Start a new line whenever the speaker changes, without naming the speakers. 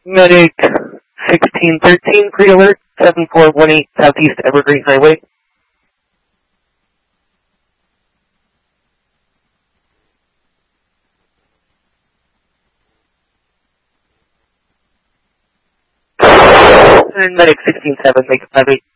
Medic 1613, pre-alert, 7418 Southeast Evergreen Highway. And Medic 167, make a 58.